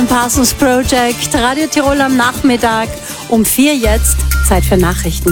Alan Parsons Project, Radio Tirol am Nachmittag, um 4 jetzt, Zeit für Nachrichten.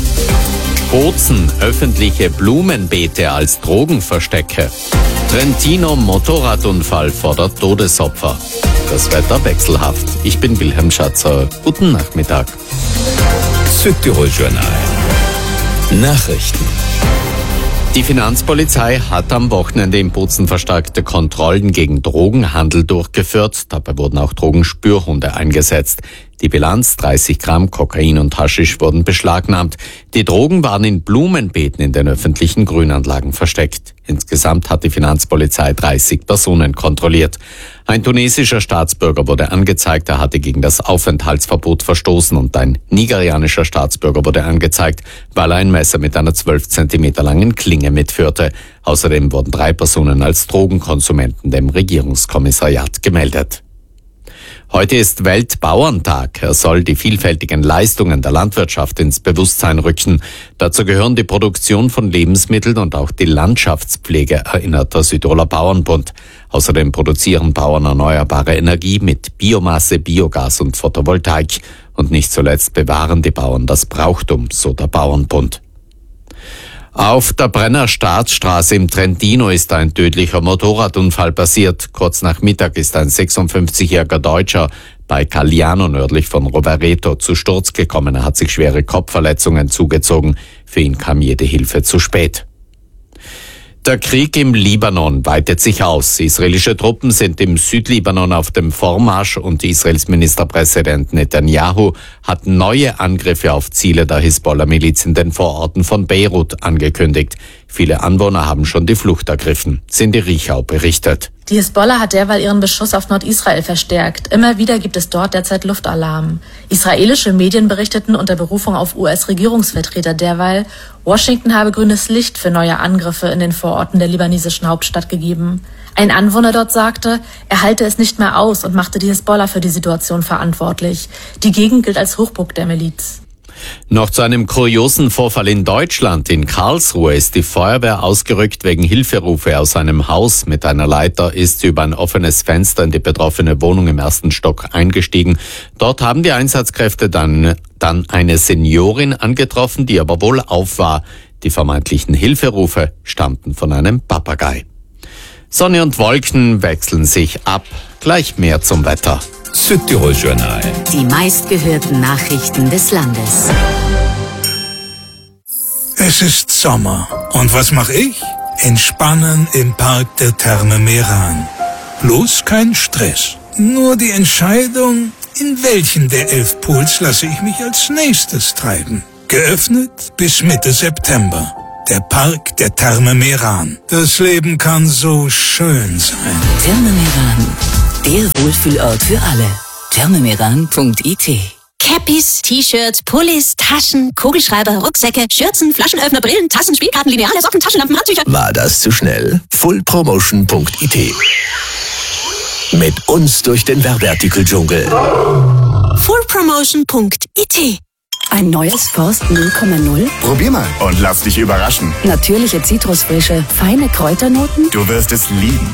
Bozen, öffentliche Blumenbeete als Drogenverstecke. Trentino, Motorradunfall fordert Todesopfer. Das Wetter wechselhaft. Ich bin Wilhelm Schatzer. Guten Nachmittag. Südtirol Journal. Nachrichten. Die Finanzpolizei hat am Wochenende in Bozen verstärkte Kontrollen gegen Drogenhandel durchgeführt. Dabei wurden auch Drogenspürhunde eingesetzt. Die Bilanz 30 Gramm Kokain und Haschisch wurden beschlagnahmt. Die Drogen waren in Blumenbeeten in den öffentlichen Grünanlagen versteckt. Insgesamt hat die Finanzpolizei 30 Personen kontrolliert. Ein tunesischer Staatsbürger wurde angezeigt, er hatte gegen das Aufenthaltsverbot verstoßen, und ein nigerianischer Staatsbürger wurde angezeigt, weil er ein Messer mit einer 12 Zentimeter langen Klinge mitführte. Außerdem wurden 3 Personen als Drogenkonsumenten dem Regierungskommissariat gemeldet. Heute ist Weltbauerntag. Er soll die vielfältigen Leistungen der Landwirtschaft ins Bewusstsein rücken. Dazu gehören die Produktion von Lebensmitteln und auch die Landschaftspflege, erinnert der Südtiroler Bauernbund. Außerdem produzieren Bauern erneuerbare Energie mit Biomasse, Biogas und Photovoltaik. Und nicht zuletzt bewahren die Bauern das Brauchtum, so der Bauernbund. Auf der Brenner Staatsstraße im Trentino ist ein tödlicher Motorradunfall passiert. Kurz nach Mittag ist ein 56-jähriger Deutscher bei Cagliano nördlich von Rovereto zu Sturz gekommen. Er hat sich schwere Kopfverletzungen zugezogen. Für ihn kam jede Hilfe zu spät. Der Krieg im Libanon weitet sich aus. Israelische Truppen sind im Südlibanon auf dem Vormarsch und Israels Ministerpräsident Netanyahu hat neue Angriffe auf Ziele der Hisbollah-Miliz in den Vororten von Beirut angekündigt. Viele Anwohner haben schon die Flucht ergriffen. Cindy Riechau berichtet. Die Hisbollah hat derweil ihren Beschuss auf Nordisrael verstärkt. Immer wieder gibt es dort derzeit Luftalarm. Israelische Medien berichteten unter Berufung auf US-Regierungsvertreter derweil, Washington habe grünes Licht für neue Angriffe in den Vororten der libanesischen Hauptstadt gegeben. Ein Anwohner dort sagte, er halte es nicht mehr aus und machte die Hisbollah für die Situation verantwortlich. Die Gegend gilt als Hochburg der Miliz. Noch zu einem kuriosen Vorfall in Deutschland. In Karlsruhe ist die Feuerwehr ausgerückt wegen Hilferufe aus einem Haus. Mit einer Leiter ist sie über ein offenes Fenster in die betroffene Wohnung im 1. Stock eingestiegen. Dort haben die Einsatzkräfte dann eine Seniorin angetroffen, die aber wohlauf war. Die vermeintlichen Hilferufe stammten von einem Papagei. Sonne und Wolken wechseln sich ab. Gleich mehr zum Wetter. Südtirol Journal. Die meistgehörten Nachrichten des Landes. Es ist Sommer. Und was mache ich? Entspannen im Park der Therme Meran. Bloß kein Stress. Nur die Entscheidung, in welchen der 11 Pools lasse ich mich als nächstes treiben. Geöffnet bis Mitte September. Der Park der Therme Meran. Das Leben kann so schön sein. Therme Meran. Der Wohlfühlort für alle. thermemeran.it. Cappies, T-Shirts, Pullis, Taschen, Kugelschreiber, Rucksäcke, Schürzen, Flaschenöffner, Brillen, Tassen, Spielkarten, Lineale, Socken, Taschenlampen, Handtücher. War das zu schnell? fullpromotion.it. Mit uns durch den Werbeartikel-Dschungel. fullpromotion.it. Ein neues Forst 0,0? Probier mal und lass dich überraschen. Natürliche Zitrusfrische, feine Kräuternoten? Du wirst es lieben.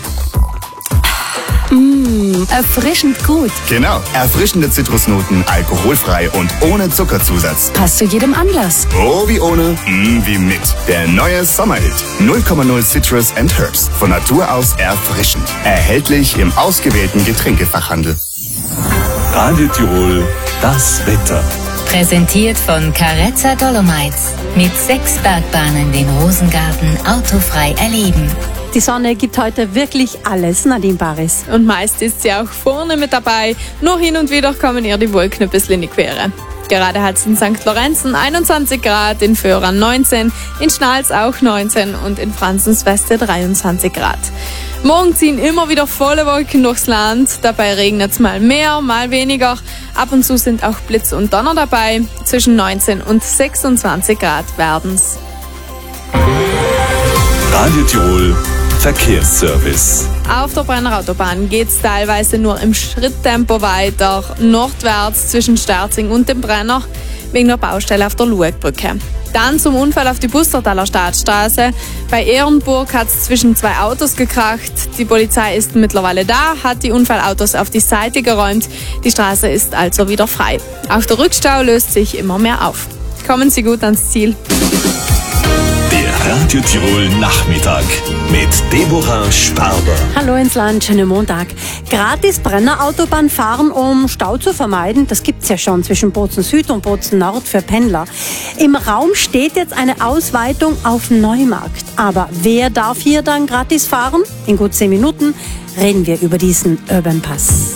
Erfrischend gut. Genau, erfrischende Zitrusnoten, alkoholfrei und ohne Zuckerzusatz. Passt zu jedem Anlass. Oh, wie ohne, wie mit. Der neue Sommerhit. 0,0 Citrus and Herbs. Von Natur aus erfrischend. Erhältlich im ausgewählten Getränkefachhandel. Radio Tirol, das Wetter. Präsentiert von Carezza Dolomites. Mit 6 Bergbahnen den Rosengarten autofrei erleben. Die Sonne gibt heute wirklich alles, Nadine Baris. Und meist ist sie auch vorne mit dabei, nur hin und wieder kommen ihr die Wolken ein bisschen in die Quere. Gerade hat es in St. Lorenzen 21 Grad, in Föhran 19, in Schnals auch 19 und in Franzensweste 23 Grad. Morgen ziehen immer wieder volle Wolken durchs Land, dabei regnet es mal mehr, mal weniger. Ab und zu sind auch Blitz und Donner dabei, zwischen 19 und 26 Grad werden's. Radio Tirol Verkehrsservice. Auf der Brenner Autobahn geht es teilweise nur im Schritttempo weiter, nordwärts zwischen Sterzing und dem Brenner, wegen der Baustelle auf der Luegbrücke. Dann zum Unfall auf die Bustertaler Staatsstraße. Bei Ehrenburg hat es zwischen 2 Autos gekracht. Die Polizei ist mittlerweile da, hat die Unfallautos auf die Seite geräumt. Die Straße ist also wieder frei. Auch der Rückstau löst sich immer mehr auf. Kommen Sie gut ans Ziel. Der Radio Tirol Nachmittag mit Deborah Sparber. Hallo ins Land, schönen Montag. Gratis Brenner-Autobahn fahren, um Stau zu vermeiden, das gibt's ja schon zwischen Bozen Süd und Bozen Nord für Pendler. Im Raum steht jetzt eine Ausweitung auf Neumarkt. Aber wer darf hier dann gratis fahren? In gut 10 Minuten reden wir über diesen Urban Pass.